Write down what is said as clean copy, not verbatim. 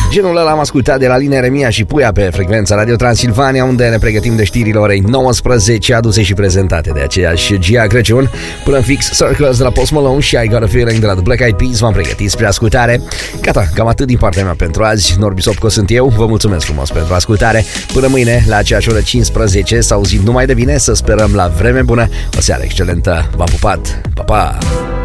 Genul ăla am ascultat de la Lina Eremia și Puia pe frecvența Radio Transilvania, unde ne pregătim de știrile orei 19, aduse și prezentate de aceeași Gia Crăciun. Până în fix, Circles de la Post Malone și I Got a Feeling de la The Black Eyed Peas v-am pregătit spre ascultare. Gata, cam atât din partea mea pentru azi. Norbi Sopco sunt eu, vă mulțumesc frumos pentru ascultare. Până mâine, la aceeași oră 15, să auzim numai de bine, să sperăm la vreme bună. O seară excelentă, v-am pupat, pa, pa!